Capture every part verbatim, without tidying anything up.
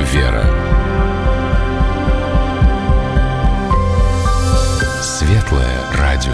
«Вера». Светлое радио.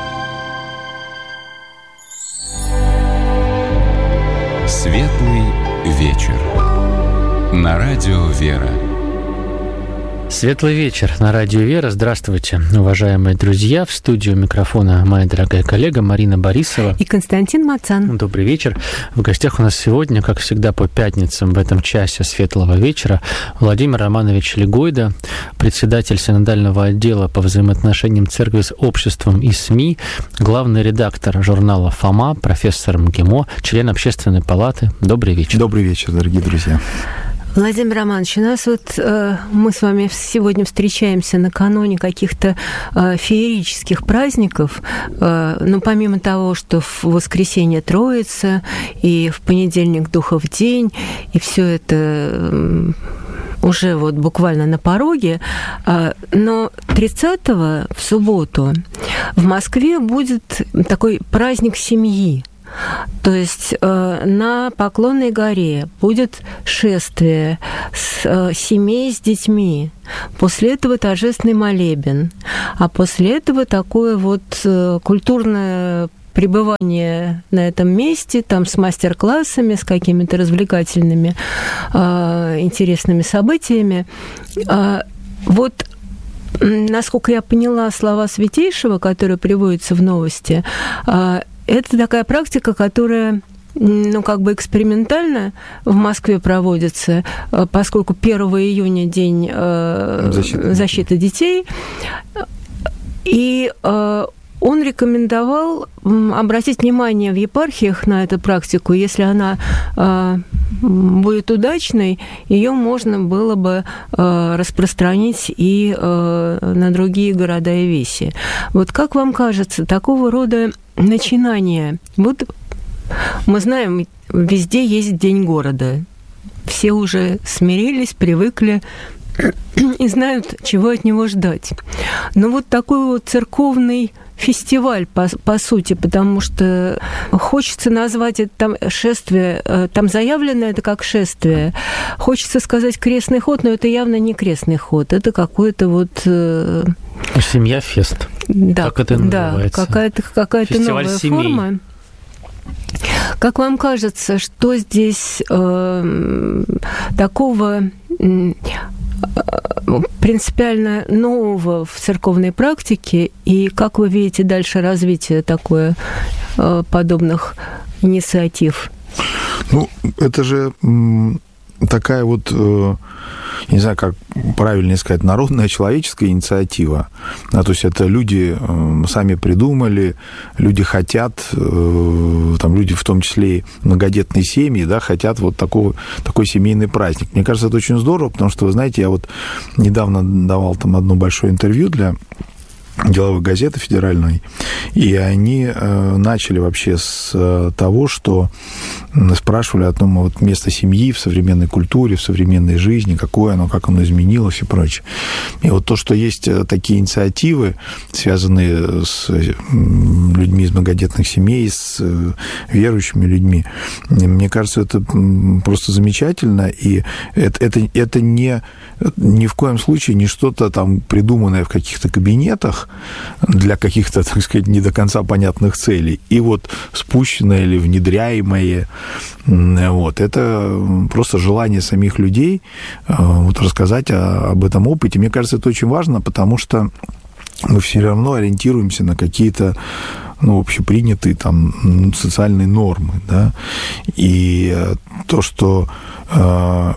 Светлый вечер. На радио «Вера». Светлый вечер на радио «Вера». Здравствуйте, уважаемые друзья. В студию микрофона моя дорогая коллега Марина Борисова и Константин Мацан. Добрый вечер. В гостях у нас сегодня, как всегда, по пятницам в этом часе светлого вечера Владимир Романович Легойда, председатель синодального отдела по взаимоотношениям церкви с обществом и СМИ, главный редактор журнала «Фома», профессор МГИМО, член Общественной палаты. Добрый вечер. Добрый вечер, дорогие друзья. Владимир Романович, у нас вот э, мы с вами сегодня встречаемся накануне каких-то э, феерических праздников. Э, но помимо того, что в воскресенье Троица и в понедельник Духов день, и все это э, уже вот буквально на пороге, э, но тридцатого в субботу в Москве будет такой праздник семьи. То есть э, на Поклонной горе будет шествие с, э, семей с детьми. После этого торжественный молебен. А после этого такое вот э, культурное пребывание на этом месте, там с мастер-классами, с какими-то развлекательными, э, интересными событиями. Э, вот насколько я поняла слова Святейшего, которые приводятся в новости, э, это такая практика, которая, ну, как бы экспериментально в Москве проводится, поскольку первого июня день защиты, защиты детей. И он рекомендовал обратить внимание в епархиях на эту практику. Если она будет удачной, ее можно было бы распространить и на другие города и веси. Вот как вам кажется, такого рода начинания? Вот мы знаем, везде есть День города. Все уже смирились, привыкли и знают, чего от него ждать. Но вот такой вот церковный фестиваль, по, по сути, потому что хочется назвать это там шествие, там заявлено это как шествие. Хочется сказать крестный ход, но это явно не крестный ход. Это какой-то вот... Семья фест. Да, как это называется? Да, какая-то, какая-то Фестиваль новая семей. форма. Как вам кажется, что здесь э, такого... Э, принципиально нового в церковной практике, и как вы видите дальше развитие такое подобных инициатив? Ну, это же такая вот, не знаю, как правильно сказать, народная человеческая инициатива. Да, то есть это люди сами придумали, люди хотят, там люди в том числе и многодетные семьи, да, хотят вот такого, такой семейный праздник. Мне кажется, это очень здорово, потому что, вы знаете, я вот недавно давал там одно большое интервью для деловой газеты федеральной, и они э, начали вообще с э, того, что спрашивали о том, вот место семьи в современной культуре, в современной жизни, какое оно, как оно изменилось и прочее. И вот то, что есть такие инициативы, связанные с людьми из многодетных семей, с верующими людьми, мне кажется, это просто замечательно, и это, это, это не, ни в коем случае не что-то там придуманное в каких-то кабинетах, для каких-то, так сказать, не до конца понятных целей. И вот спущенное или внедряемое, вот, это просто желание самих людей вот, рассказать об этом опыте. Мне кажется, это очень важно, потому что мы все равно ориентируемся на какие-то, ну, общепринятые там социальные нормы, да, и то, что э,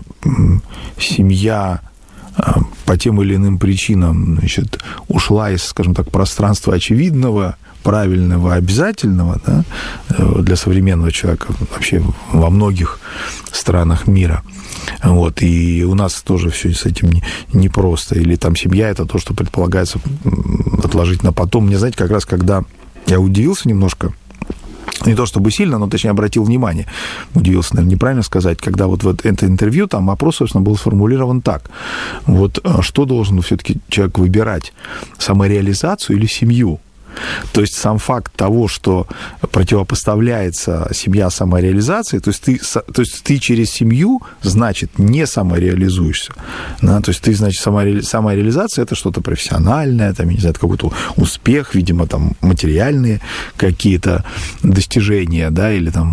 семья по тем или иным причинам, значит, ушла из, скажем так, пространства очевидного, правильного, обязательного, да, для современного человека вообще во многих странах мира. Вот, и у нас тоже все с этим непросто. Или там семья – это то, что предполагается отложить на потом. Мне, знаете, как раз когда я удивился немножко, не то чтобы сильно, но, точнее, обратил внимание, удивился, наверное, неправильно сказать, когда вот, вот это интервью, там вопрос, собственно, был сформулирован так. Вот что должен все-таки человек выбирать, самореализацию или семью? То есть сам факт того, что противопоставляется семья самореализации, то есть ты, то есть ты через семью, значит, не самореализуешься. Да? То есть ты, значит, самореали... самореализация – это что-то профессиональное, там, я не знаю, это какой-то успех, видимо, там, материальные какие-то достижения, да, или там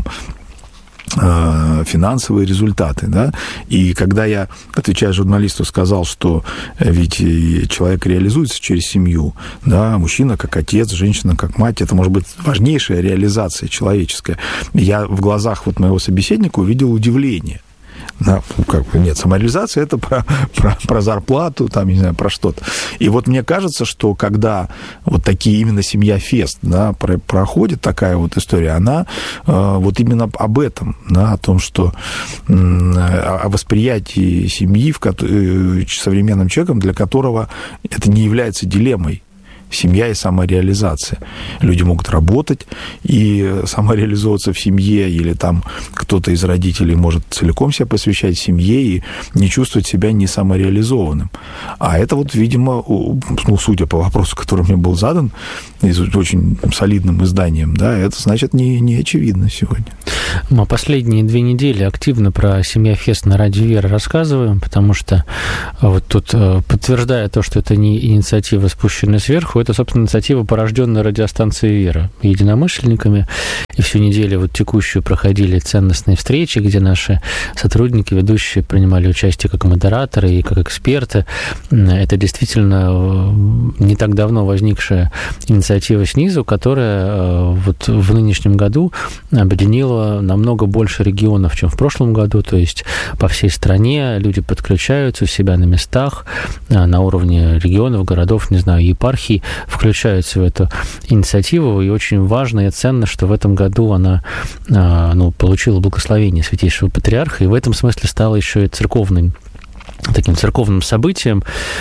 финансовые результаты, да, и когда я, отвечая журналисту, сказал, что ведь человек реализуется через семью, да, мужчина как отец, женщина как мать, это может быть важнейшая реализация человеческая, я в глазах вот моего собеседника увидел удивление. Да, как бы, нет, самореализация – это про, про, про зарплату, там, не знаю, про что-то. И вот мне кажется, что когда вот такие именно семья-фест, да, про, проходит такая вот история, она э, вот именно об этом, да, о том, что э, о восприятии семьи в, э, современным человеком, для которого это не является дилеммой. Семья и самореализация. Люди могут работать и самореализовываться в семье, или там кто-то из родителей может целиком себя посвящать семье и не чувствовать себя не самореализованным. А это вот, видимо, ну, судя по вопросу, который мне был задан, очень солидным изданием, да, это, значит, не, не очевидно сегодня. Мы последние две недели активно про «Семья-фест» на Радио Вера рассказываем, потому что вот тут, подтверждая то, что это не инициатива, спущенная сверху, это, собственно, инициатива, порожденная радиостанцией «Вера» единомышленниками. И всю неделю вот текущую проходили ценностные встречи, где наши сотрудники, ведущие принимали участие как модераторы и как эксперты. Это действительно не так давно возникшая инициатива снизу, которая вот в нынешнем году объединила намного больше регионов, чем в прошлом году. То есть по всей стране люди подключаются у себя на местах, на уровне регионов, городов, не знаю, епархий, включаются в эту инициативу. И очень важно и ценно, что в этом году она, ну, получила благословение Святейшего Патриарха, и в этом смысле стала еще и церковным, таким церковным событием,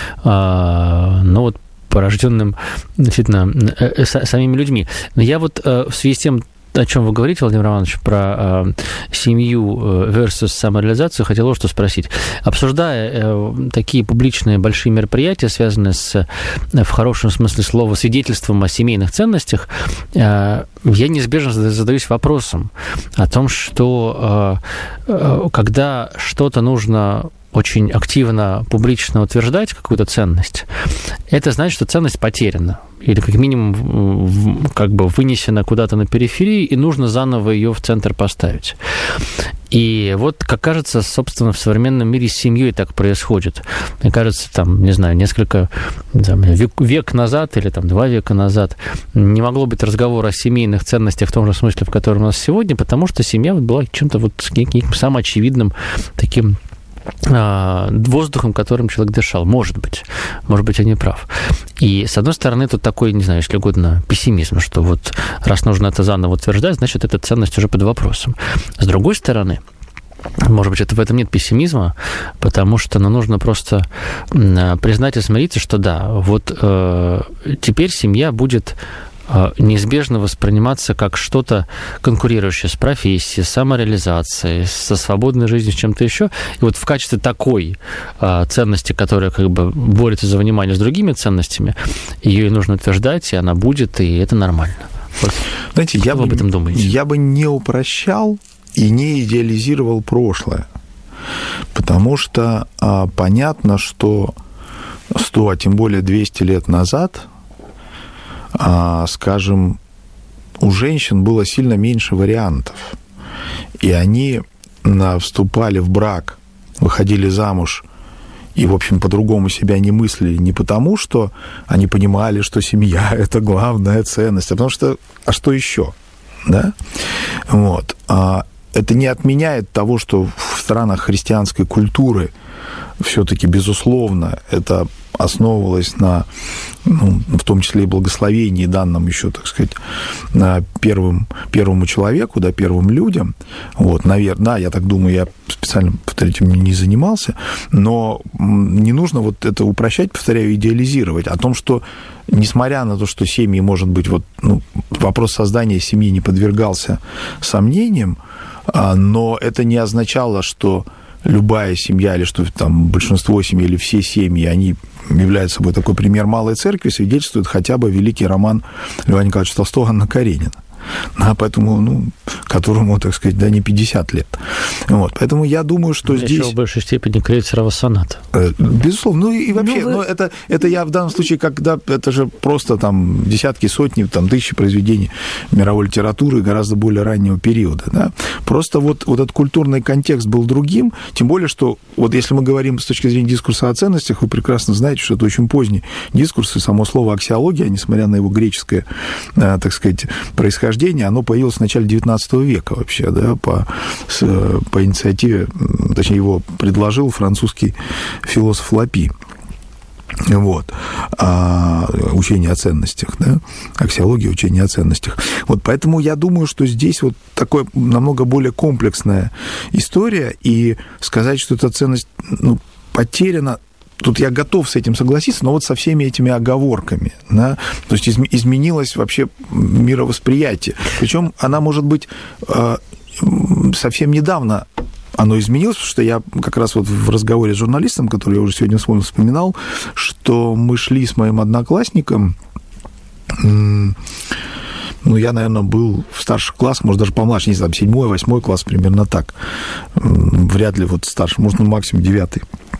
но вот порожденным действительно самими людьми. Но я вот в связи с тем, о чем вы говорите, Владимир Романович, про э, семью versus самореализацию, хотел что спросить. Обсуждая э, такие публичные большие мероприятия, связанные с, в хорошем смысле слова, свидетельством о семейных ценностях, э, я неизбежно задаюсь вопросом о том, что э, э, когда что-то нужно очень активно, публично утверждать какую-то ценность, это значит, что ценность потеряна. Или как минимум как бы вынесена куда-то на периферию, и нужно заново ее в центр поставить. И вот, как кажется, собственно, в современном мире с семьей так происходит. Мне кажется, там, не знаю, несколько там, век, век назад или там два века назад не могло быть разговора о семейных ценностях в том же смысле, в котором у нас сегодня, потому что семья была чем-то вот неким самым очевидным таким воздухом, которым человек дышал. Может быть. Может быть, я не прав. И, с одной стороны, тут такой, не знаю, если угодно, пессимизм, что вот раз нужно это заново утверждать, значит, эта ценность уже под вопросом. С другой стороны, может быть, это в этом нет пессимизма, потому что ну, нужно просто признать и смириться, что да, вот э, теперь семья будет неизбежно восприниматься как что-то конкурирующее с профессией, с самореализацией, со свободной жизнью, с чем-то еще. И вот в качестве такой а, ценности, которая как бы борется за внимание с другими ценностями, ее и нужно утверждать, и она будет, и это нормально. Вот. Знаете, что я вы бы, об этом думаете? Я бы не упрощал и не идеализировал прошлое, потому что а, понятно, что сто, а тем более двести лет назад, скажем, у женщин было сильно меньше вариантов, и они вступали в брак, выходили замуж и, в общем, по-другому себя не мыслили, не потому, что они понимали, что семья – это главная ценность, а потому что, а что еще, да? Вот. Это не отменяет того, что в странах христианской культуры все-таки, безусловно, это основывалось на, ну, в том числе и благословении, данном еще, так сказать, первым, первому человеку, да, первым людям. Вот, наверное, да, я так думаю, я специально, повторите, не занимался, но не нужно вот это упрощать, повторяю, идеализировать. О том, что, несмотря на то, что семьи, может быть, вот, ну, вопрос создания семьи не подвергался сомнениям, но это не означало, что любая семья, или что там большинство семей, или все семьи, они являются собой такой пример малой церкви, свидетельствует хотя бы великий роман Льва Николаевича Толстого «Анна Каренина». А поэтому, ну, которому, так сказать, да, не пятьдесят лет. Вот, поэтому я думаю, что Еще здесь... в большей степени Крейцерова соната. Безусловно. Ну, и вообще, ну, вы... ну, это, это я в данном случае, когда это же просто там десятки, сотни, там, тысячи произведений мировой литературы гораздо более раннего периода, да. Просто вот, вот этот культурный контекст был другим, тем более, что вот если мы говорим с точки зрения дискурса о ценностях, вы прекрасно знаете, что это очень поздний дискурс, и само слово аксиология, несмотря на его греческое, так сказать, происхождение, оно появилось в начале девятнадцатого века вообще, да, по, с, по инициативе, точнее, его предложил французский философ Лапи. Вот. А, учение о ценностях, да, аксиология, учение о ценностях. Вот поэтому я думаю, что здесь вот такая намного более комплексная история, и сказать, что эта ценность, ну, потеряна, тут я готов с этим согласиться, но вот со всеми этими оговорками, да, то есть изменилось вообще мировосприятие. Причем она, может быть, совсем недавно оно изменилось, потому что я как раз вот в разговоре с журналистом, который я уже сегодня вспоминал, что мы шли с моим одноклассником, ну, я, наверное, был в старших классах, может, даже помладше, не знаю, седьмой, восьмой класс, примерно так. Вряд ли вот старше, может, ну, максимум девятый.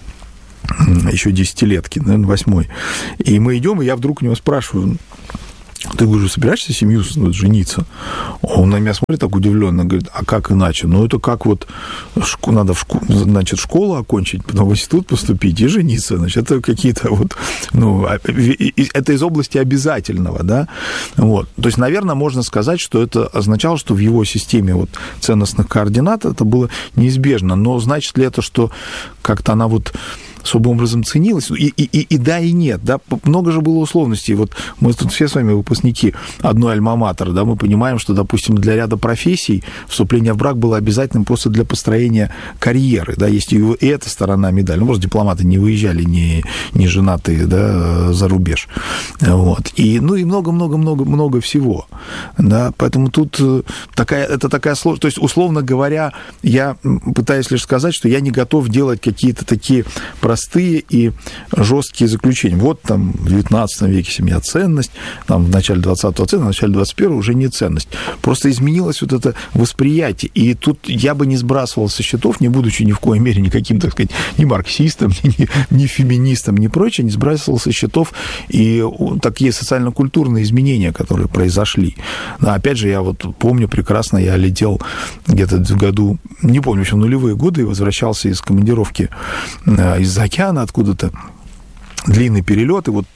Еще десятилетки, наверное, восьмой. И мы идем, и я вдруг у него спрашиваю: ты, говорю, собираешься семью жениться? Он на меня смотрит так удивленно, говорит: а как иначе? Ну, это как вот надо в школу, значит, школу окончить, потом в институт поступить и жениться. Значит, это какие-то вот, ну, это из области обязательного, да? Вот. То есть, наверное, можно сказать, что это означало, что в его системе вот ценностных координат это было неизбежно. Но значит ли это, что как-то она вот особым образом ценилось, и, и, и, и да, и нет, да, много же было условностей, вот мы тут все с вами выпускники одной альма-матер, да, мы понимаем, что, допустим, для ряда профессий вступление в брак было обязательным просто для построения карьеры, да, есть и, и эта сторона медали, ну, просто дипломаты не выезжали, не, не женатые, да, за рубеж, вот, и, ну, и много-много-много-много всего, да, поэтому тут такая, это такая сложность, то есть, условно говоря, я пытаюсь лишь сказать, что я не готов делать какие-то такие простые и жесткие заключения. Вот там в девятнадцатом веке семья ценность, там в начале двадцатого ценность, в начале двадцать первого уже не ценность. Просто изменилось вот это восприятие. И тут я бы не сбрасывал со счетов, не будучи ни в коей мере никаким, так сказать, ни марксистом, ни, ни феминистом, ни прочее, не сбрасывал со счетов и такие социально-культурные изменения, которые произошли. Но опять же, я вот помню прекрасно, я летел где-то в году, не помню, еще нулевые годы, и возвращался из командировки из-за океана откуда-то, длинный перелет, и вот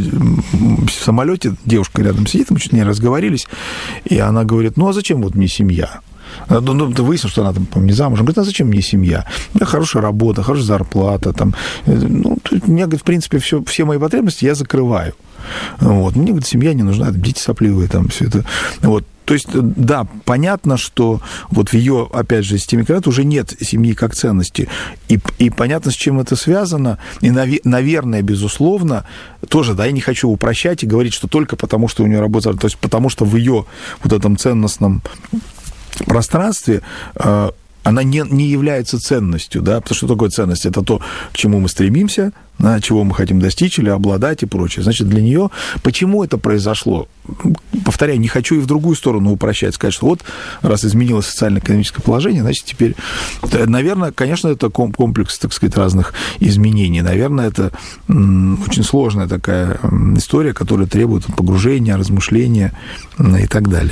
в самолете девушка рядом сидит, мы чуть не разговорились, и она говорит: ну, а зачем вот мне семья? Ну, выяснилось, что она там не замужем. Говорит: а зачем мне семья? У меня хорошая работа, хорошая зарплата. Там. Ну, у меня, говорит, в принципе, все, все мои потребности я закрываю. Вот. Мне, говорит, семья не нужна, дети сопливые, там все это. Вот. То есть, да, понятно, что вот в ее, опять же, системе координат уже нет семьи как ценности. И, и понятно, с чем это связано. И, наверное, безусловно, тоже, да, я не хочу упрощать и говорить, что только потому, что у нее работа, то есть потому что в ее вот этом ценностном пространстве э, она не, не является ценностью, да, потому что что такое ценность? Это то, к чему мы стремимся, да, чего мы хотим достичь или обладать и прочее. Значит, для нее почему это произошло? Повторяю, не хочу и в другую сторону упрощать, сказать, что вот раз изменилось социально-экономическое положение, значит, теперь, наверное, конечно, это комплекс, так сказать, разных изменений. Наверное, это очень сложная такая история, которая требует погружения, размышления и так далее.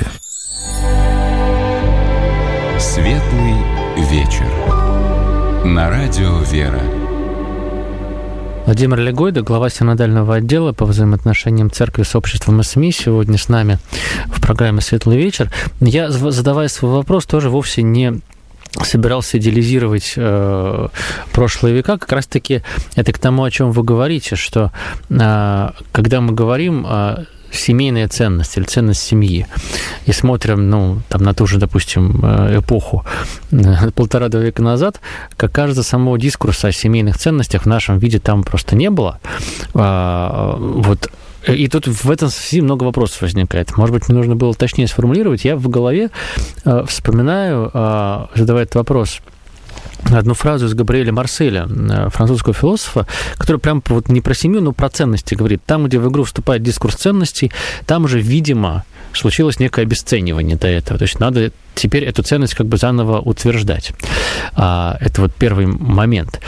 Светлый вечер. На радио «Вера». Владимир Легойда, глава синодального отдела по взаимоотношениям церкви с обществом СМИ, сегодня с нами в программе «Светлый вечер». Я, задавая свой вопрос, тоже вовсе не собирался идеализировать э, прошлые века. Как раз-таки это к тому, о чем вы говорите, что э, когда мы говорим о семейная ценность или ценность семьи, и смотрим, ну, там, на ту же, допустим, эпоху полтора-два века назад, как кажется, самого дискурса о семейных ценностях в нашем виде там просто не было. Вот. И тут в этом связи много вопросов возникает. Может быть, мне нужно было точнее сформулировать. Я в голове вспоминаю, задавая этот вопрос, одну фразу из Габриэля Марселя, французского философа, который прям вот не про семью, но про ценности говорит. Там, где в игру вступает дискурс ценностей, там уже, видимо, случилось некое обесценивание до этого. То есть надо теперь эту ценность как бы заново утверждать. Это вот первый момент.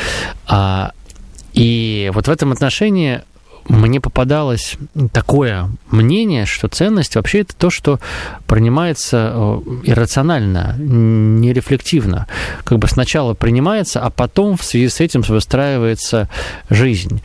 И вот в этом отношении мне попадалось такое мнение, что ценность вообще это то, что принимается иррационально, нерефлективно. Как бы сначала принимается, а потом в связи с этим выстраивается жизнь.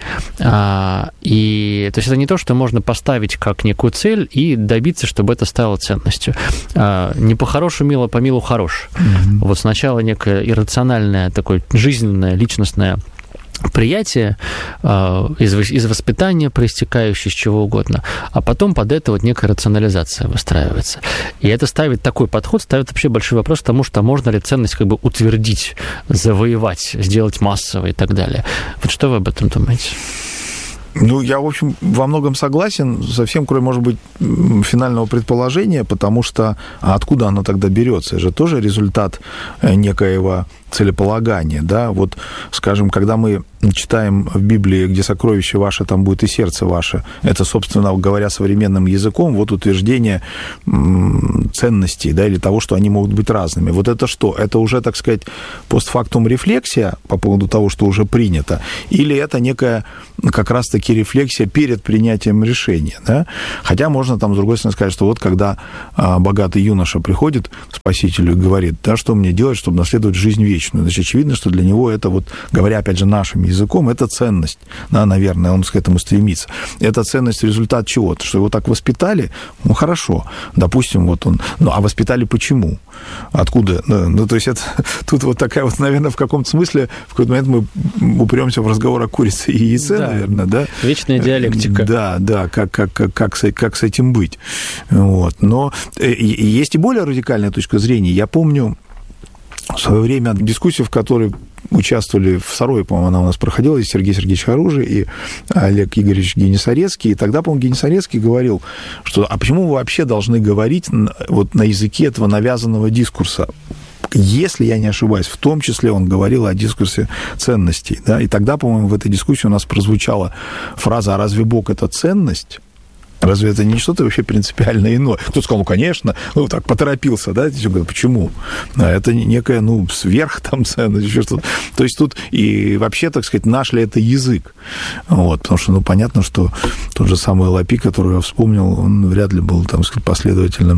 И то есть это не то, что можно поставить как некую цель и добиться, чтобы это стало ценностью. Не по-хорошему мило, по милу хорош. Mm-hmm. Вот сначала некое иррациональное, такое жизненное, личностное приятие э, из, из воспитания, проистекающее из чего угодно, а потом под это вот некая рационализация выстраивается. И это ставит такой подход, ставит вообще большой вопрос к тому, что можно ли ценность как бы утвердить, завоевать, сделать массовой и так далее. Вот что вы об этом думаете? Ну, я, в общем, во многом согласен, совсем кроме, может быть, финального предположения, потому что а откуда оно тогда берется? Это же тоже результат некоего целеполагания, да? Вот, скажем, когда мы читаем в Библии, где сокровище ваше, там будет и сердце ваше, это, собственно говоря, современным языком, вот утверждение ценностей, да, или того, что они могут быть разными. Вот это что? Это уже, так сказать, постфактум рефлексия по поводу того, что уже принято, или это некая как раз-таки рефлексия перед принятием решения, да? Хотя можно там, с другой стороны, сказать, что вот когда а, богатый юноша приходит к Спасителю и говорит, да, что мне делать, чтобы наследовать жизнь вечную? Значит, очевидно, что для него это вот, говоря, опять же, нашим языком, это ценность, да, наверное, он к этому стремится. Это ценность результат чего-то, что его так воспитали, ну, хорошо, допустим, вот он, ну, а воспитали почему? Откуда? Ну, ну то есть это, тут вот такая вот, наверное, в каком-то смысле, в какой-то момент мы упремся в разговор о курице и яйце, да, наверное, да? Вечная диалектика. Да, да, как, как, как, как, с, как с этим быть. Вот. Но есть и более радикальная точка зрения. Я помню в свое время дискуссию, в которой участвовали в Сарове, по-моему, она у нас проходила, и Сергей Сергеевич Харужий, и Олег Игоревич Генисарецкий. И тогда, по-моему, Генисарецкий говорил, что а почему вы вообще должны говорить вот на языке этого навязанного дискурса? Если я не ошибаюсь, в том числе он говорил о дискурсе ценностей. Да? И тогда, по-моему, в этой дискуссии у нас прозвучала фраза «А разве Бог – это ценность?» Разве это не что-то вообще принципиально иное? Кто-то сказал, ну, конечно, ну, так, поторопился, да? Почему? Это некая, ну, сверх там ценность, еще что-то. То есть тут и вообще, так сказать, наш ли это язык? Вот, потому что, ну, понятно, что тот же самый Лапи, которого я вспомнил, он вряд ли был, там, сказать, последовательным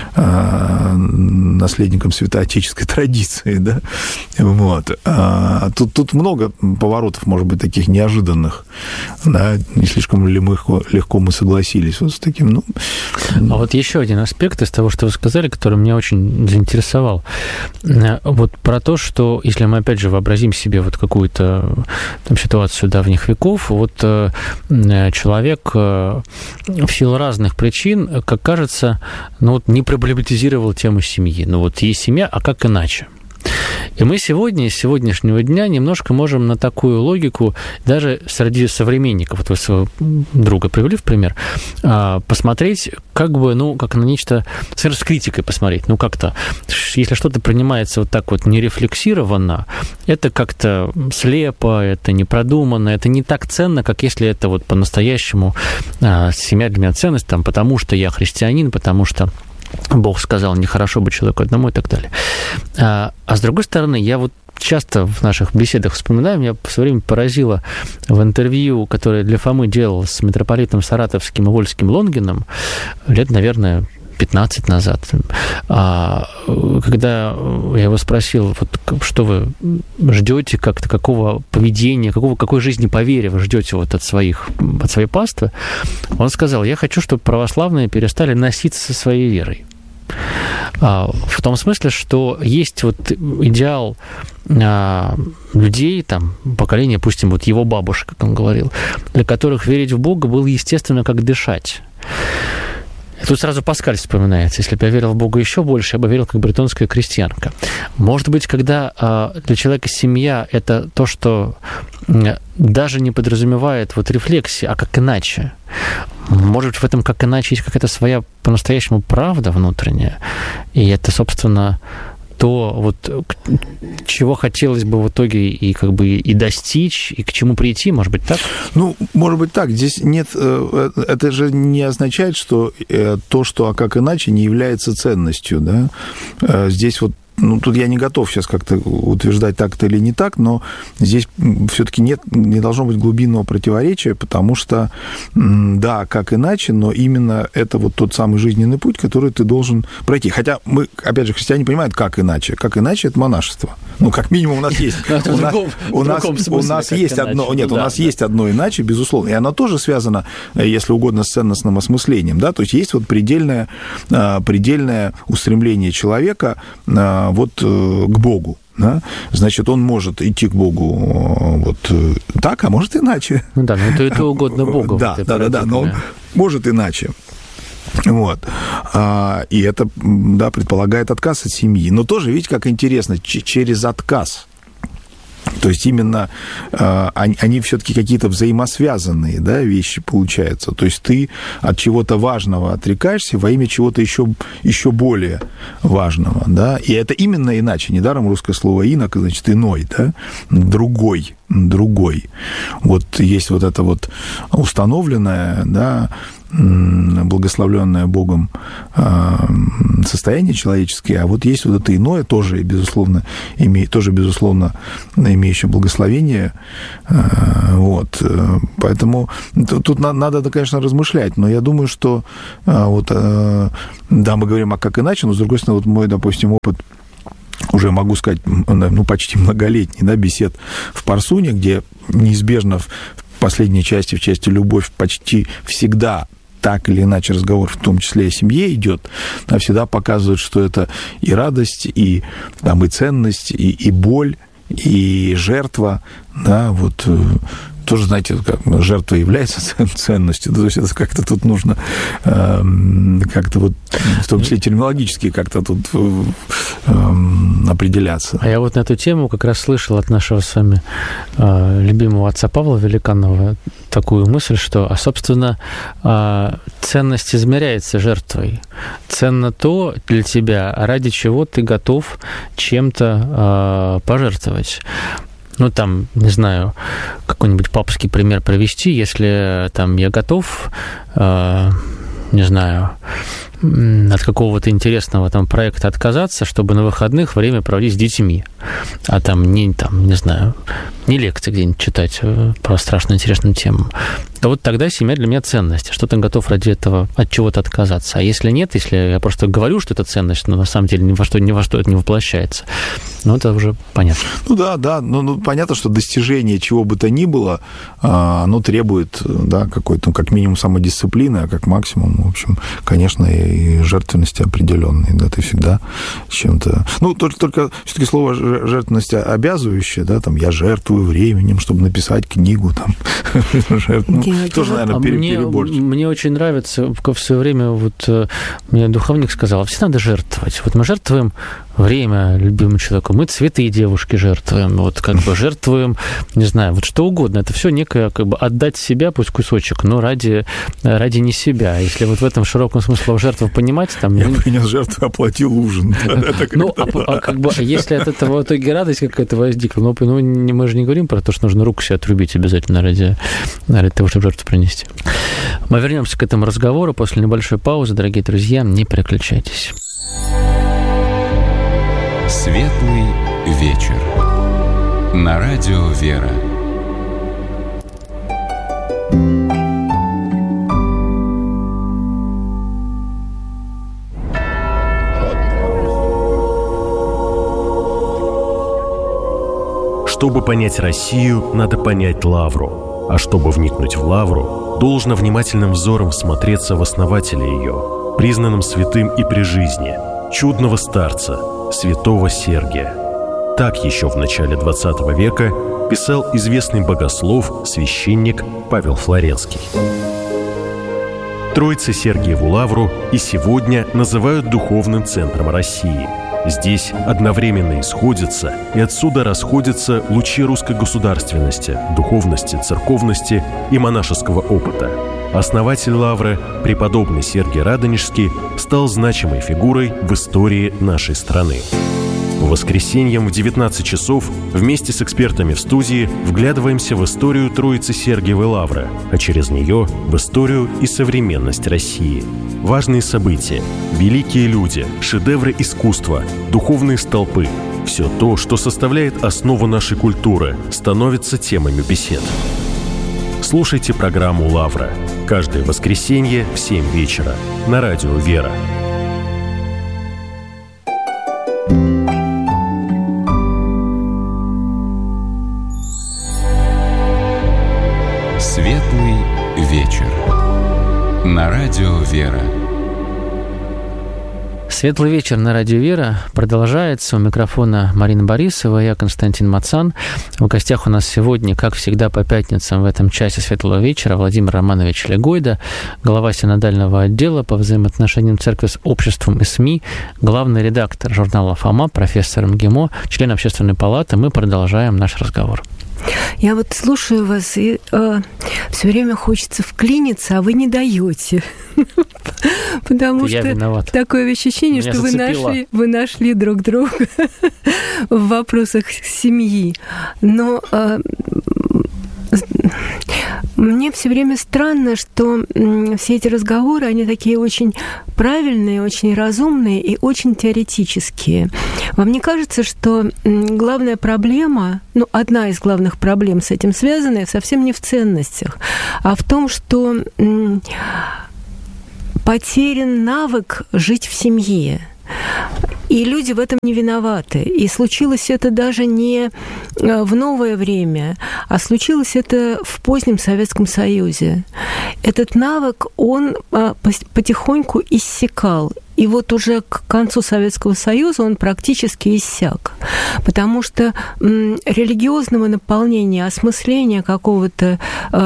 э, наследником святоотеческой традиции, да? Вот. А тут, тут много поворотов, может быть, таких неожиданных, да? Не слишком ли мы легко мы согласились вот с таким, ну... А вот еще один аспект из того, что вы сказали, который меня очень заинтересовал. Вот про то, что, если мы, опять же, вообразим себе вот какую-то там ситуацию давних веков, вот человек в силу разных причин, как кажется, ну вот не проблематизировал тему семьи. Ну вот есть семья, а как иначе? И мы сегодня, с сегодняшнего дня, немножко можем на такую логику, даже среди современников, вот вы своего друга привели в пример, посмотреть, как бы, ну, как на нечто, с критикой посмотреть, ну, как-то, если что-то принимается вот так вот нерефлексированно, это как-то слепо, это не продуманно, это не так ценно, как если это вот по-настоящему семья для меня ценность, там, потому что я христианин, потому что Бог сказал, нехорошо быть человеку одному и так далее. А, а с другой стороны, я вот часто в наших беседах вспоминаю, меня в свое время поразило в интервью, которое для Фомы делал с митрополитом Саратовским и Вольским Лонгином лет, наверное, пятнадцать назад, когда я его спросил, вот, что вы ждете, как-то какого поведения, какого, какой жизни по вере вы ждете вот от, своих, от своей паствы, он сказал, я хочу, чтобы православные перестали носиться со своей верой. В том смысле, что есть вот идеал людей, там, поколения, допустим, вот его бабушек, как он говорил, для которых верить в Бога было естественно, как дышать. Тут сразу Паскаль вспоминается. Если бы я верил в Бога еще больше, я бы верил как бретонская крестьянка. Может быть, когда для человека семья – это то, что даже не подразумевает вот рефлексии, а как иначе. Может быть, в этом как иначе есть какая-то своя по-настоящему правда внутренняя. И это, собственно, то вот чего хотелось бы в итоге и как бы и достичь, и к чему прийти, может быть, так? Ну, может быть, так. Здесь нет... Это же не означает, что то, что а как иначе, не является ценностью, да? Здесь вот ну, тут я не готов сейчас как-то утверждать так-то или не так, но здесь все-таки нет, не должно быть глубинного противоречия, потому что, да, как иначе, но именно это вот тот самый жизненный путь, который ты должен пройти. Хотя мы, опять же, христиане понимают, как иначе. Как иначе – это монашество. Ну, как минимум у нас есть. У нас, у нас, у нас есть одно, нет, у нас есть одно иначе, безусловно, и оно тоже связано, если угодно, с ценностным осмыслением, да, то есть есть вот предельное, предельное устремление человека вот к Богу. Да? Значит, он может идти к Богу вот так, а может иначе. Ну да, но это, это угодно Богу. Да, да, да, да, но он может иначе. Вот. И это, да, предполагает отказ от семьи. Но тоже, видите, как интересно, через отказ. То есть именно э, они, они все-таки какие-то взаимосвязанные, да, вещи получаются. То есть ты от чего-то важного отрекаешься во имя чего-то еще, еще более важного, да. И это именно иначе. Недаром русское слово «инок», значит, иной, да, другой, другой. Вот есть вот это вот установленное, да, благословленное Богом состояние человеческое, а вот есть вот это иное, тоже, безусловно, име, тоже, безусловно, имеющее благословение. Вот. Поэтому тут надо, конечно, размышлять, но я думаю, что вот, да, мы говорим, а как иначе, но, с другой стороны, вот мой, допустим, опыт уже, могу сказать, ну, почти многолетний, да, бесед в Парсуне, где неизбежно в последней части, в части любовь, почти всегда так или иначе разговор, в том числе о семье, идет, а всегда показывают, что это и радость, и, там, и ценность, и, и боль, и жертва, да, вот тоже, знаете, как жертва является ценностью, то есть это как-то тут нужно э, как-то вот, в том числе терминологически как-то тут э, определяться. А я вот на эту тему как раз слышал от нашего с вами э, любимого отца Павла Великанова такую мысль, что, а, собственно, э, ценность измеряется жертвой. Ценно то для тебя, ради чего ты готов чем-то э, пожертвовать. Ну, там, не знаю, какой-нибудь папский пример привести, если там я готов, э, не знаю, от какого-то интересного там проекта отказаться, чтобы на выходных время проводить с детьми, а там не, там, не знаю, не лекции где-нибудь читать по страшно интересным темам, то вот тогда семья для меня ценность. Что ты готов ради этого от чего-то отказаться? А если нет, если я просто говорю, что это ценность, но на самом деле ни во что, ни во что это не воплощается, ну, это уже понятно. Ну, да, да, ну, ну понятно, что достижение чего бы то ни было, оно требует, да, какой-то, ну, как минимум, самодисциплины, а как максимум, в общем, конечно, и жертвенности определенной, да, ты всегда с чем-то... Ну, только, только все-таки слово жертвенность обязывающее, да, там, я жертвую временем, чтобы написать книгу, там, жертвую. Тоже, наверное, переборчик. Мне очень нравится, в свое время вот мне духовник сказал, все надо жертвовать. Вот мы жертвуем время любимому человеку, мы цветы и девушки жертвуем, вот как бы жертвуем, не знаю, вот что угодно. Это все некое, как бы отдать себя, пусть кусочек, но ради, ради не себя. Если вот в этом широком смысле жертву понимать, там... Я принес жертву, оплатил ужин. Ну, а как бы, если от этого в итоге радость какая-то возникла, ну, мы же не говорим про то, что нужно руку себе отрубить обязательно ради того, чтобы жертву принести. Мы вернемся к этому разговору после небольшой паузы. Дорогие друзья, не переключайтесь. Светлый вечер. На радио «Вера». Чтобы понять Россию, надо понять Лавру. А чтобы вникнуть в Лавру, должно внимательным взором всмотреться в основателя ее, признанным святым и при жизни, чудного старца, святого Сергия. Так еще в начале двадцатого века писал известный богослов, священник Павел Флоренский. Троица Сергиеву Лавру и сегодня называют духовным центром России. Здесь одновременно исходятся и отсюда расходятся лучи русской государственности, духовности, церковности и монашеского опыта. Основатель Лавры, преподобный Сергий Радонежский, стал значимой фигурой в истории нашей страны. По воскресеньям в девятнадцать часов вместе с экспертами в студии вглядываемся в историю Троицы Сергиевой Лавры, а через нее в историю и современность России. Важные события, великие люди, шедевры искусства, духовные столпы – все то, что составляет основу нашей культуры, становится темами бесед. Слушайте программу «Лавра» каждое воскресенье в семь вечера на радио «Вера». Светлый вечер на радио «Вера». Светлый вечер на радио «Вера» продолжается. У микрофона Марина Борисова, я Константин Мацан. В гостях у нас сегодня, как всегда, по пятницам в этом часе Светлого вечера Владимир Романович Легойда, глава синодального отдела по взаимоотношениям церкви с обществом и СМИ, главный редактор журнала «Фома», профессор МГИМО, член Общественной палаты. Мы продолжаем наш разговор. Я вот слушаю вас, и э, все время хочется вклиниться, а вы не даете. Потому что виноват. Такое ощущение, Меня что вы нашли, вы нашли друг друга в вопросах семьи. Но э, мне все время странно, что все эти разговоры, они такие очень правильные, очень разумные и очень теоретические. Вам не кажется, что главная проблема, ну, одна из главных проблем с этим связанная, совсем не в ценностях, а в том, что потерян навык жить в семье? И люди в этом не виноваты. И случилось это даже не в новое время, а случилось это в позднем Советском Союзе. Этот навык, он потихоньку иссякал. И вот уже к концу Советского Союза он практически иссяк. Потому что религиозного наполнения, осмысления какого-то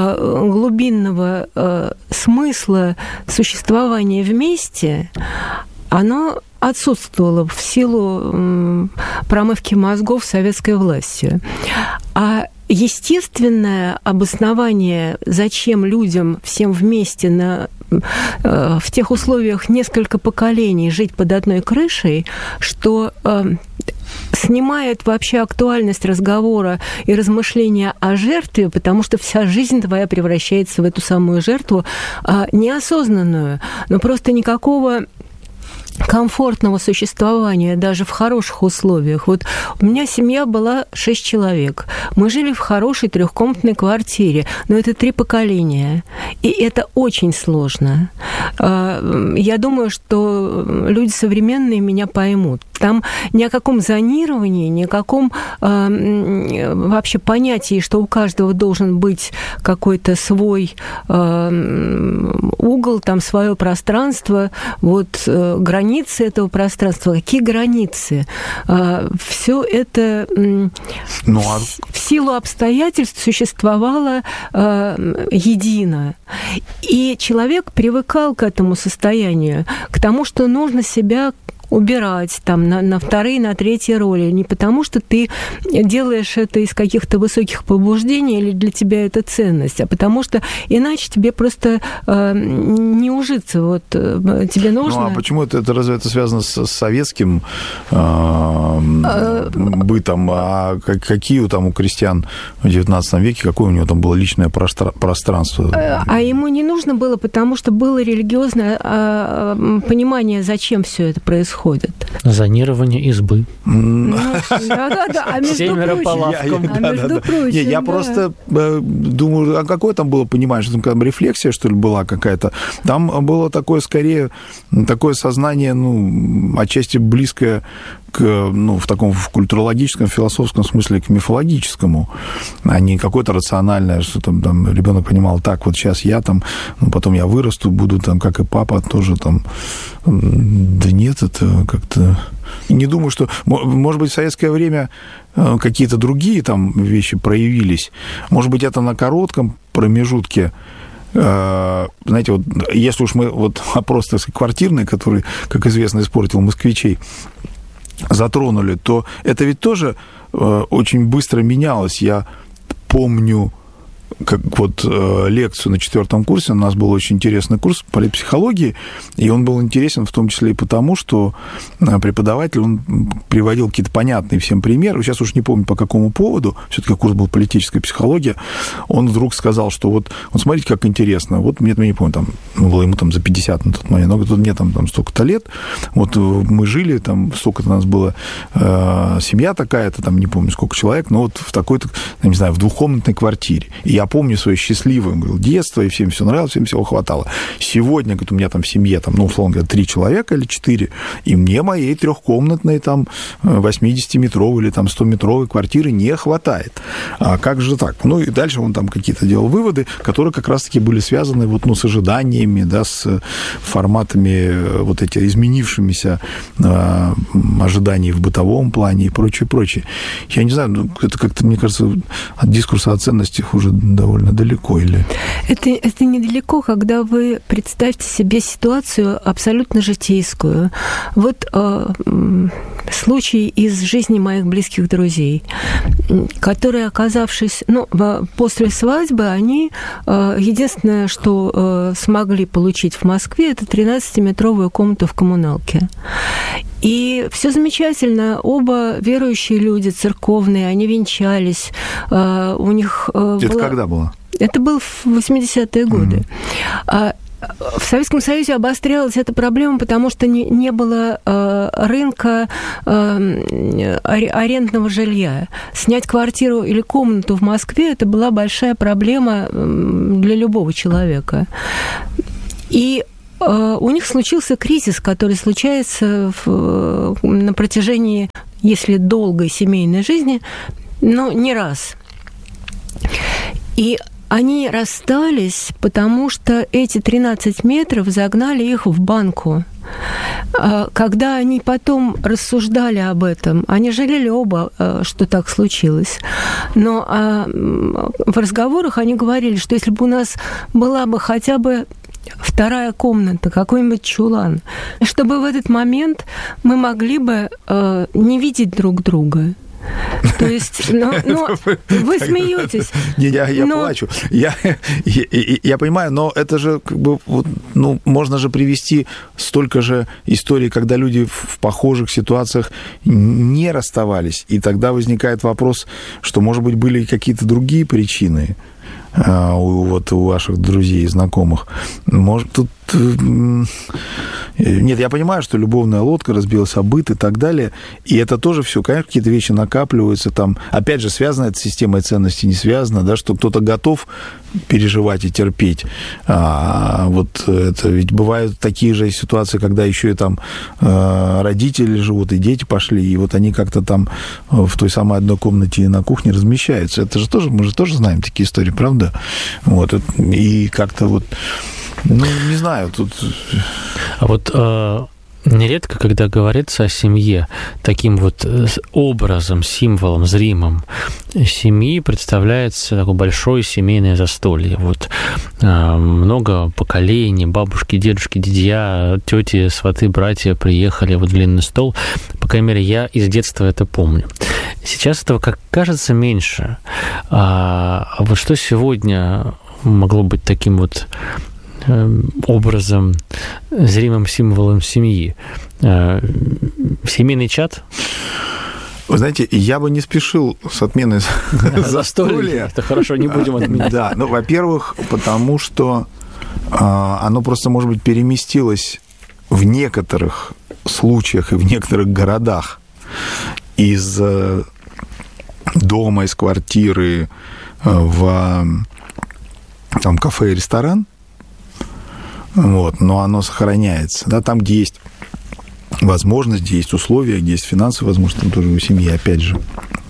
глубинного смысла существования вместе, оно отсутствовало в силу промывки мозгов советской властью. А естественное обоснование, зачем людям всем вместе на, в тех условиях несколько поколений жить под одной крышей, что снимает вообще актуальность разговора и размышления о жертве, потому что вся жизнь твоя превращается в эту самую жертву, неосознанную, но просто никакого комфортного существования даже в хороших условиях. Вот у меня семья была шесть человек. Мы жили в хорошей трехкомнатной квартире, но это три поколения. И это очень сложно. Я думаю, что люди современные меня поймут. Там ни о каком зонировании, ни о каком э, вообще понятии, что у каждого должен быть какой-то свой э, угол, там свое пространство, вот э, границы этого пространства. Какие границы? Э, все это э, ну, а... в силу обстоятельств существовало э, едино. И человек привыкал к этому состоянию, к тому, что нужно себя убирать там на, на вторые, на третьи роли. Не потому, что ты делаешь это из каких-то высоких побуждений или для тебя это ценность, а потому что иначе тебе просто э, не ужиться. Вот, э, тебе нужно... Ну, а почему это, это разве это связано с, с советским э, бытом? А какие там у крестьян в девятнадцатом веке, какое у него там было личное пространство? А ему не нужно было, потому что было религиозное э, понимание, зачем все это происходит. Зонирование избы. Да-да-да, а между прочим... Я просто думаю, а какое там было понимание, что там рефлексия, что ли, была какая-то? Там было такое, скорее, такое сознание, ну, отчасти близкое к, ну, в таком в культурологическом, философском смысле к мифологическому, а не какое-то рациональное, что там, там ребенок понимал, так, вот сейчас я там, ну, потом я вырасту, буду там, как и папа, тоже там. Да нет, это как-то... Не думаю, что... Может быть, в советское время какие-то другие там вещи проявились. Может быть, это на коротком промежутке. Знаете, вот если уж мы вот опрос, так сказать, квартирный, который, как известно, испортил москвичей, затронули, то это ведь тоже очень быстро менялось. Я помню как вот лекцию на четвертом курсе. У нас был очень интересный курс политпсихологии, и он был интересен в том числе и потому, что преподаватель, он приводил какие-то понятные всем примеры. Сейчас уж не помню, по какому поводу, все-таки курс был политическая психология. Он вдруг сказал, что вот, вот смотрите, как интересно. Вот мне, я не помню, там, было ему там за пятьдесят на тот момент, но вот мне там, там столько-то лет. Вот мы жили, там, столько-то у нас была э, семья такая-то, там, не помню, сколько человек, но вот в такой-то, не знаю, в двухкомнатной квартире. И я помню свое счастливое, говорил, детство, и всем все нравилось, всем всего хватало. Сегодня, говорит, у меня там в семье, там, ну, условно говоря, три человека или четыре, и мне моей трехкомнатной, там, восьмидесятиметровой или там стометровой квартиры не хватает. А как же так? Ну, и дальше он там какие-то делал выводы, которые как раз-таки были связаны вот, ну, с ожиданиями, да, с форматами вот эти изменившимися э, ожиданий в бытовом плане и прочее, прочее. Я не знаю, ну, это как-то, мне кажется, от дискурса о ценностях уже довольно далеко. Или... Это, это недалеко, когда вы представьте себе ситуацию абсолютно житейскую. Вот э, случай из жизни моих близких друзей, которые, оказавшись, ну, после свадьбы, они э, единственное, что э, смогли получить в Москве, это тринадцатиметровую комнату в коммуналке. И все замечательно. Оба верующие люди, церковные, они венчались. Э, у них э, это была... когда было? Это было в восьмидесятые годы. Mm-hmm. В Советском Союзе обострялась эта проблема, потому что не, не было э, рынка э, арендного жилья. Снять квартиру или комнату в Москве – это была большая проблема для любого человека. И э, у них случился кризис, который случается в, на протяжении, если долгой семейной жизни, но не раз. И они расстались, потому что эти тринадцать метров загнали их в банку. Когда они потом рассуждали об этом, они жалели оба, что так случилось. Но в разговорах они говорили, что если бы у нас была бы хотя бы вторая комната, какой-нибудь чулан, чтобы в этот момент мы могли бы не видеть друг друга. То есть, ну, ну вы смеетесь. Не, я, я но... плачу. Я, я, я понимаю, но это же, как бы, вот, ну, можно же привести столько же историй, когда люди в похожих ситуациях не расставались. И тогда возникает вопрос, что, может быть, были какие-то другие причины у, вот, у ваших друзей и знакомых. Может, тут... Нет, я понимаю, что любовная лодка, разбилась о быт и так далее, и это тоже все, конечно, какие-то вещи накапливаются, там, опять же, связано это с системой ценностей, не связано, да, что кто-то готов переживать и терпеть, а вот это ведь бывают такие же ситуации, когда еще и там родители живут, и дети пошли, и вот они как-то там в той самой одной комнате на кухне размещаются, это же тоже, мы же тоже знаем такие истории, правда? Вот, и как-то вот ну, не знаю, тут... А вот э, нередко, когда говорится о семье, таким вот образом, символом, зримым семьи представляется такое большое семейное застолье. Вот э, много поколений, бабушки, дедушки, дядя, тети, сваты, братья приехали в длинный стол. По крайней мере, я из детства это помню. Сейчас этого, как кажется, меньше. А, а вот что сегодня могло быть таким вот образом, зримым символом семьи? Семейный чат? Вы знаете, я бы не спешил с отменой застолья. Это хорошо, не будем отменять. Да, ну, во-первых, потому что оно просто, может быть, переместилось в некоторых случаях и в некоторых городах из дома, из квартиры в там, кафе и ресторан. Вот, но оно сохраняется. Да, там, где есть возможность, где есть условия, где есть финансовые возможности, там тоже у семьи, опять же.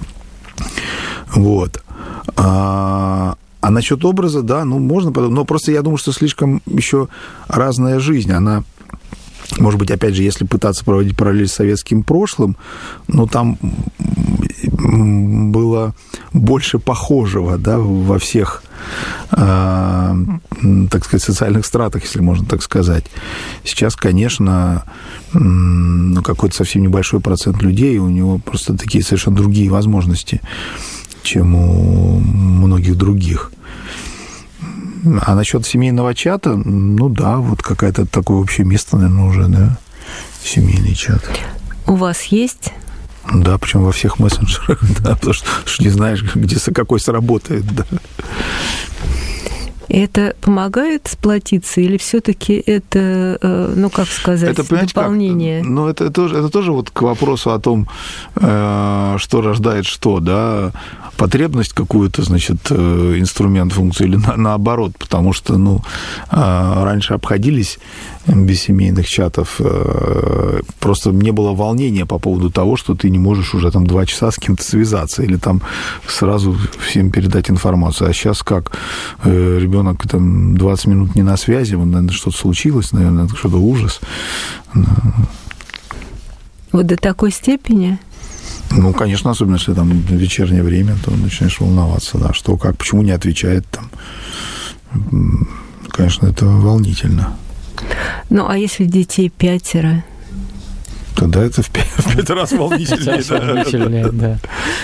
Вот. А, а насчет образа, да, ну, можно подумать, но просто я думаю, что слишком еще разная жизнь, она... Может быть, опять же, если пытаться проводить параллель с советским прошлым, ну, там было больше похожего, да, во всех, э, так сказать, социальных стратах, если можно так сказать. Сейчас, конечно, ну, какой-то совсем небольшой процент людей, у него просто такие совершенно другие возможности, чем у многих других. А насчет семейного чата, ну да, вот какое-то такое общее место, наверное, уже, да, семейный чат. У вас есть? Да, причем во всех мессенджерах, да, потому что, что не знаешь, где какой сработает, да. Это помогает сплотиться или все-таки это, ну, как сказать, это, дополнение? Как? Ну, это, это, тоже, это тоже вот к вопросу о том, что рождает что, да, потребность какую-то, значит, инструмент, функцию, или на, наоборот, потому что, ну, раньше обходились без семейных чатов, просто не было волнения по поводу того, что ты не можешь уже там два часа с кем-то связаться или там сразу всем передать информацию. А сейчас как? Ребенок там двадцать минут не на связи, вот, наверное, что-то случилось, наверное, это что-то ужас. Вот до такой степени? Ну, конечно, особенно, если там вечернее время, то начинаешь волноваться, да, что, как, почему не отвечает там. Конечно, это волнительно. Ну, а если детей пятеро? Тогда это в пять, в пять раз волнительнее. Волнительнее, да.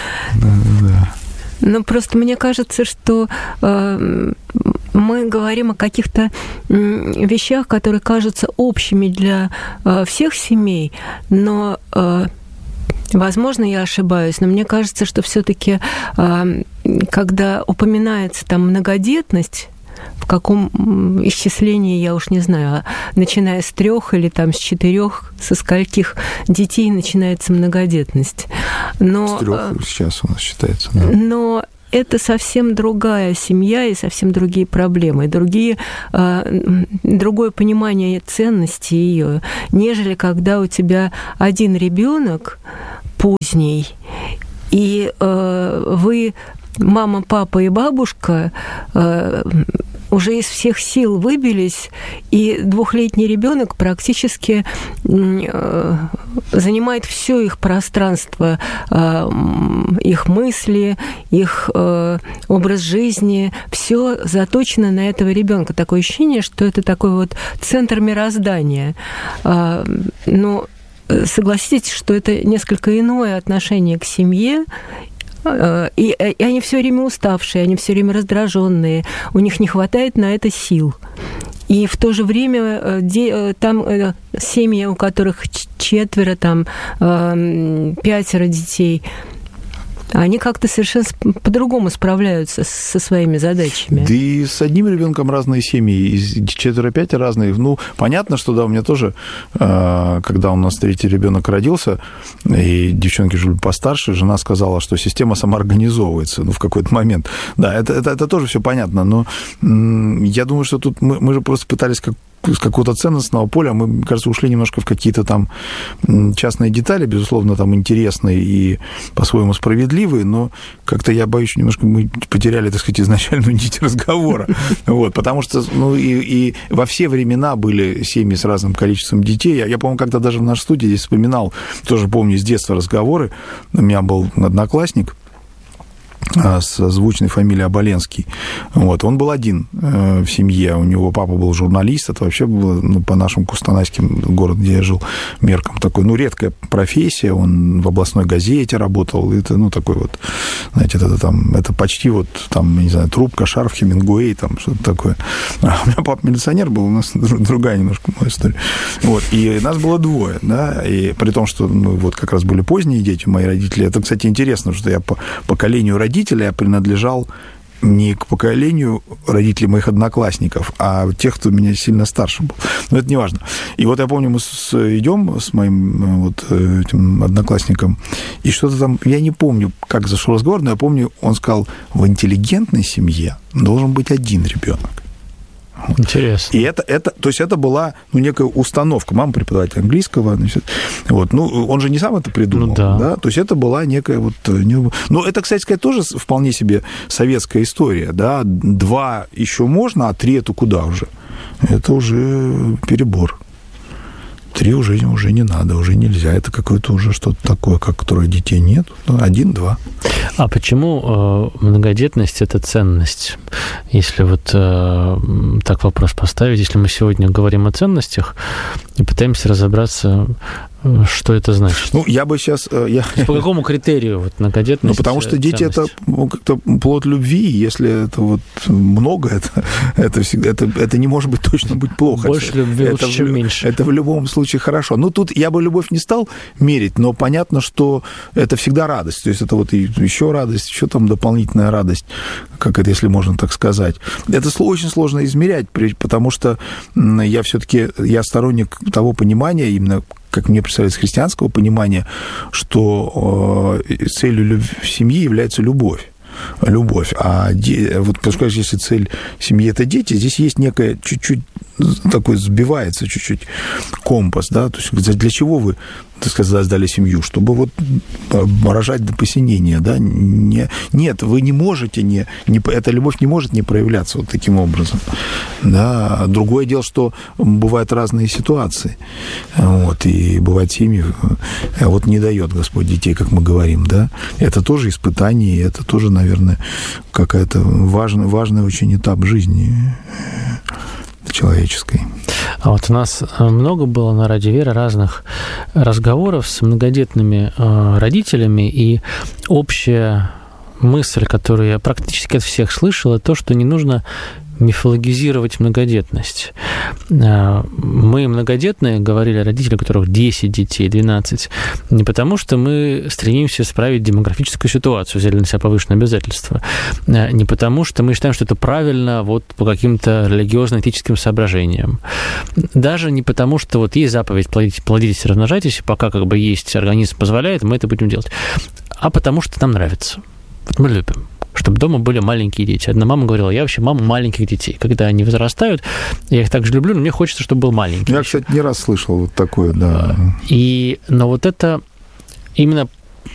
Ну, просто мне кажется, что э, мы говорим о каких-то э, вещах, которые кажутся общими для э, всех семей, но... Э, Возможно, я ошибаюсь, но мне кажется, что все-таки, когда упоминается там многодетность, в каком исчислении, я уж не знаю, начиная с трех или там с четырех, со скольких детей начинается многодетность. Но, с трех сейчас у нас считается. Да. Но это совсем другая семья и совсем другие проблемы, и другие, другое понимание ценности ее, нежели когда у тебя один ребенок поздний, и вы, мама, папа и бабушка, уже из всех сил выбились, и двухлетний ребенок практически занимает все их пространство, их мысли, их образ жизни, все заточено на этого ребенка. Такое ощущение, что это такой вот центр мироздания. Но согласитесь, что это несколько иное отношение к семье. И, и они все время уставшие, они все время раздраженные, у них не хватает на это сил. И в то же время там семьи, у которых четверо, там пятеро детей, они как-то совершенно по-другому справляются со своими задачами. Да и с одним ребенком разные семьи, из четыре-пять разные. Ну, понятно, что да, у меня тоже, когда у нас третий ребенок родился, и девчонки жили постарше, жена сказала, что система самоорганизовывается, ну, в какой-то момент. Да, это, это, это тоже все понятно, но я думаю, что тут мы, мы же просто пытались как с какого-то ценностного поля, мы, мне кажется, ушли немножко в какие-то там частные детали, безусловно, там интересные и по-своему справедливые, но как-то я боюсь, немножко мы потеряли, так сказать, изначальную нить разговора. Вот, потому что, ну, и, и во все времена были семьи с разным количеством детей. Я, я, по-моему, как-то даже в нашей студии здесь вспоминал, тоже помню с детства разговоры. У меня был одноклассник с звучной фамилией Оболенский. Вот. Он был один э, в семье, у него папа был журналист, это вообще было, ну, по нашим кустанайским, город, где я жил, меркам, такой, ну, редкая профессия, он в областной газете работал, это, ну, такой вот, знаете, это, там, это почти вот, там, не знаю, трубка, шарф, Хемингуэй, там, что-то такое. А у меня папа милиционер был, у нас другая немножко моя история. Вот. И нас было двое, да, и при том, что, ну, вот как раз были поздние дети, мои родители, это, кстати, интересно, что я по поколению родителей я принадлежал не к поколению родителей моих одноклассников, а тех, кто меня сильно старше был. Но это не важно. И вот я помню, мы с, идем с моим вот этим одноклассником, и что-то там, я не помню, как зашел разговор, но я помню, он сказал, в интеллигентной семье должен быть один ребенок. Интересно. И это, это, то есть это была, ну, некая установка. Мама преподаватель английского, значит, вот, ну, он же не сам это придумал, ну, да. да, то есть это была некая вот, ну, это, кстати сказать, тоже вполне себе советская история, да, два еще можно, а три это куда уже? Это уже перебор. Три уже, уже не надо, уже нельзя. Это какое-то уже что-то такое, как которое детей нет. Один, два. А почему э, многодетность – это ценность? Если вот э, так вопрос поставить, если мы сегодня говорим о ценностях и пытаемся разобраться, что это значит? Ну, я бы сейчас... Я... По какому критерию вот, многодетность? Ну, потому что дети – это ну, как-то плод любви, если это вот много, это, это всегда... Это, это не может быть точно быть плохо. Больше это, любви это, лучше, чем меньше. Это в любом случае хорошо. Ну, тут я бы любовь не стал мерить, но понятно, что это всегда радость. То есть это вот еще радость, еще там дополнительная радость, как это, если можно так сказать. Это очень сложно измерять, потому что я все-таки, я сторонник того понимания, именно как мне представляется, христианского понимания, что целью любви, семьи является любовь. Любовь. А де... вот, поскольку если цель семьи – это дети, здесь есть некая чуть-чуть такой сбивается чуть-чуть компас, да, то есть для чего вы, так сказать, создали семью? Чтобы вот рожать до посинения, да, не, нет, вы не можете, не, не, эта любовь не может не проявляться вот таким образом, да, другое дело, что бывают разные ситуации, вот, и бывают семьи, вот не дает Господь детей, как мы говорим, да, это тоже испытание, это тоже, наверное, какая-то важный, важный очень этап жизни человеческой. А вот у нас много было на Радио Вера разных разговоров с многодетными родителями, и общая мысль, которую я практически от всех слышал, это то, что не нужно мифологизировать многодетность. Мы многодетные, говорили родители, у которых десять детей, двенадцать, не потому, что мы стремимся исправить демографическую ситуацию, взяли на себя повышенное обязательство, не потому, что мы считаем, что это правильно вот по каким-то религиозно-этическим соображениям, даже не потому, что вот есть заповедь плодитесь, плодитесь и размножайтесь, и пока как бы есть, организм позволяет, мы это будем делать, а потому что нам нравится. Вот мы любим, чтобы дома были маленькие дети. Одна мама говорила, я вообще мама маленьких детей. Когда они возрастают, я их также люблю, но мне хочется, чтобы был маленький. Я, кстати, не раз слышал вот такое, да. И, но вот это именно